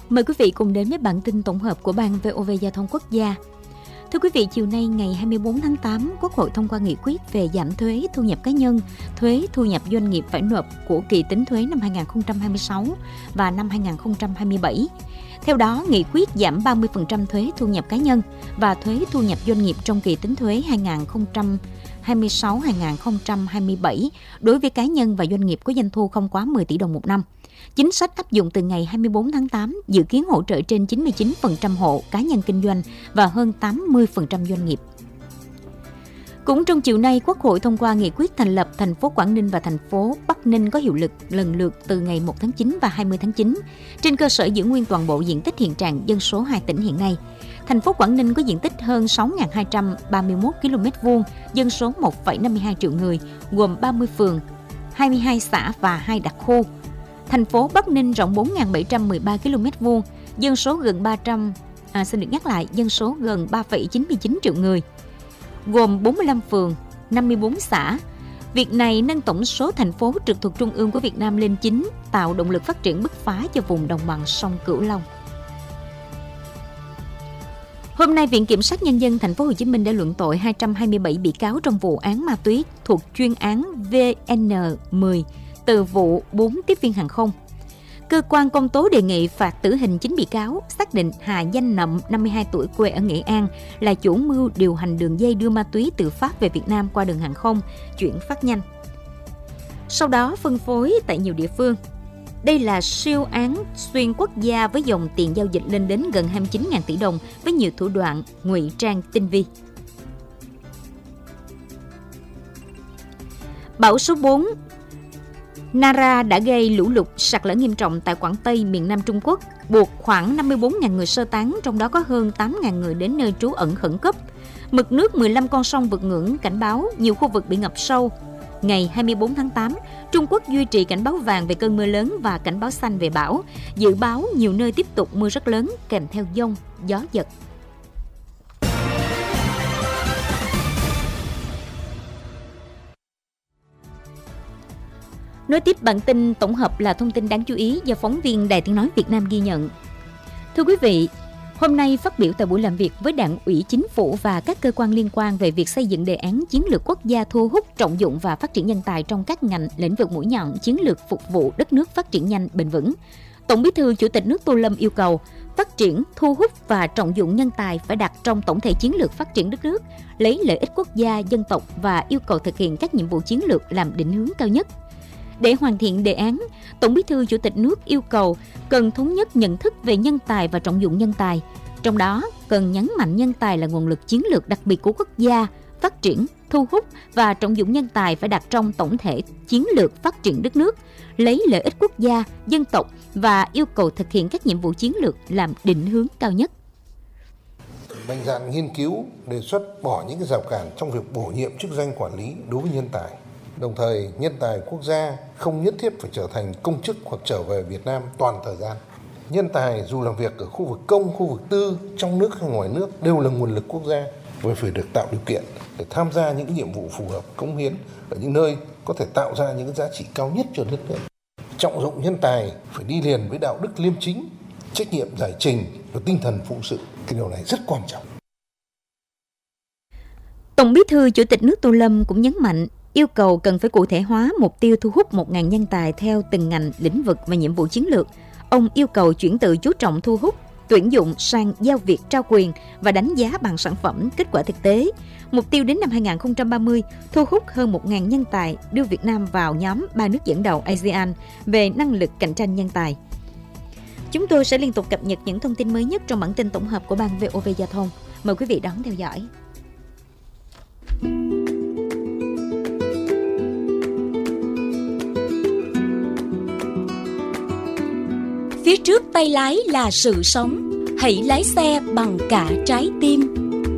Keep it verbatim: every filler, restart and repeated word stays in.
Mời quý vị cùng đến với bản tin tổng hợp của Ban vê o vê Giao thông Quốc gia. Thưa quý vị, chiều nay ngày hai mươi tư tháng tám, Quốc hội thông qua nghị quyết về giảm thuế thu nhập cá nhân, thuế thu nhập doanh nghiệp phải nộp của kỳ tính thuế năm hai không hai sáu và năm hai không hai bảy. Theo đó, nghị quyết giảm ba mươi phần trăm thuế thu nhập cá nhân và thuế thu nhập doanh nghiệp trong kỳ tính thuế hai không hai sáu đến hai không hai bảy đối với cá nhân và doanh nghiệp có doanh thu không quá mười tỷ đồng một năm. Chính sách áp dụng từ ngày hai mươi tư tháng tám, dự kiến hỗ trợ trên chín mươi chín phần trăm hộ cá nhân kinh doanh và hơn tám mươi phần trăm doanh nghiệp. Cũng trong chiều nay, Quốc hội thông qua nghị quyết thành lập thành phố Quảng Ninh và thành phố Bắc Ninh có hiệu lực lần lượt từ ngày một tháng chín và hai mươi tháng chín, trên cơ sở giữ nguyên toàn bộ diện tích hiện trạng dân số hai tỉnh hiện nay. Thành phố Quảng Ninh có diện tích hơn sáu nghìn hai trăm ba mươi mốt ki lô mét vuông, dân số một phẩy năm mươi hai triệu người, gồm ba mươi phường, hai mươi hai xã và hai đặc khu. Thành phố Bắc Ninh rộng bốn nghìn bảy trăm mười ba ki lô mét vuông, dân số gần ba trăm à, xin được nhắc lại, dân số gần ba phẩy chín mươi chín triệu người, gồm bốn mươi lăm phường, năm mươi tư xã. Việc này nâng tổng số thành phố trực thuộc trung ương của Việt Nam lên chín, tạo động lực phát triển bứt phá cho vùng đồng bằng sông Cửu Long. Hôm nay, Viện Kiểm sát Nhân dân Thành phố Hồ Chí Minh đã luận tội hai trăm hai mươi bảy bị cáo trong vụ án ma túy thuộc chuyên án vê en mười từ vụ bốn tiếp viên hàng không. Cơ quan công tố đề nghị phạt tử hình chín bị cáo, xác định Hà Danh Nậm, năm mươi hai tuổi, quê ở Nghệ An, là chủ mưu điều hành đường dây đưa ma túy từ Pháp về Việt Nam qua đường hàng không, chuyển phát nhanh, sau đó phân phối tại nhiều địa phương. Đây là siêu án xuyên quốc gia với dòng tiền giao dịch lên đến gần hai mươi chín nghìn tỷ đồng với nhiều thủ đoạn ngụy trang tinh vi. Bão số bốn Nara đã gây lũ lụt sạt lở nghiêm trọng tại Quảng Tây, miền Nam Trung Quốc, buộc khoảng năm mươi tư nghìn người sơ tán, trong đó có hơn tám nghìn người đến nơi trú ẩn khẩn cấp. Mực nước mười lăm con sông vượt ngưỡng cảnh báo, nhiều khu vực bị ngập sâu. Ngày hai mươi tư tháng tám, Trung Quốc duy trì cảnh báo vàng về cơn mưa lớn và cảnh báo xanh về bão. Dự báo nhiều nơi tiếp tục mưa rất lớn kèm theo dông, gió giật. Nối tiếp bản tin tổng hợp là thông tin đáng chú ý do phóng viên Đài Tiếng nói Việt Nam ghi nhận. Thưa quý vị, hôm nay phát biểu tại buổi làm việc với Đảng ủy Chính phủ và các cơ quan liên quan về việc xây dựng đề án chiến lược quốc gia thu hút, trọng dụng và phát triển nhân tài trong các ngành lĩnh vực mũi nhọn chiến lược phục vụ đất nước phát triển nhanh bền vững, Tổng Bí thư Chủ tịch nước Tô Lâm yêu cầu phát triển, thu hút và trọng dụng nhân tài phải đặt trong tổng thể chiến lược phát triển đất nước, lấy lợi ích quốc gia, dân tộc và yêu cầu thực hiện các nhiệm vụ chiến lược làm định hướng cao nhất. Để hoàn thiện đề án, Tổng Bí thư Chủ tịch nước yêu cầu cần thống nhất nhận thức về nhân tài và trọng dụng nhân tài. Trong đó, cần nhấn mạnh nhân tài là nguồn lực chiến lược đặc biệt của quốc gia, phát triển, thu hút và trọng dụng nhân tài phải đặt trong tổng thể chiến lược phát triển đất nước, lấy lợi ích quốc gia, dân tộc và yêu cầu thực hiện các nhiệm vụ chiến lược làm định hướng cao nhất. Mạnh dạn nghiên cứu, đề xuất bỏ những cái rào cản trong việc bổ nhiệm chức danh quản lý đối với nhân tài. Đồng thời, nhân tài quốc gia không nhất thiết phải trở thành công chức hoặc trở về Việt Nam toàn thời gian. Nhân tài dù làm việc ở khu vực công, khu vực tư, trong nước hay ngoài nước đều là nguồn lực quốc gia và phải được tạo điều kiện để tham gia những nhiệm vụ phù hợp, cống hiến ở những nơi có thể tạo ra những giá trị cao nhất cho đất nước. Trọng dụng nhân tài phải đi liền với đạo đức liêm chính, trách nhiệm giải trình và tinh thần phụng sự. Cái điều này rất quan trọng. Tổng Bí thư Chủ tịch nước Tô Lâm cũng nhấn mạnh yêu cầu cần phải cụ thể hóa mục tiêu thu hút một nghìn nhân tài theo từng ngành, lĩnh vực và nhiệm vụ chiến lược. Ông yêu cầu chuyển từ chú trọng thu hút, tuyển dụng sang giao việc trao quyền và đánh giá bằng sản phẩm, kết quả thực tế. Mục tiêu đến năm hai không ba mươi, thu hút hơn một nghìn nhân tài, đưa Việt Nam vào nhóm ba nước dẫn đầu a sê an về năng lực cạnh tranh nhân tài. Chúng tôi sẽ liên tục cập nhật những thông tin mới nhất trong bản tin tổng hợp của Ban vê o vê Giao thông. Mời quý vị đón theo dõi. Phía trước tay lái là sự sống, hãy lái xe bằng cả trái tim.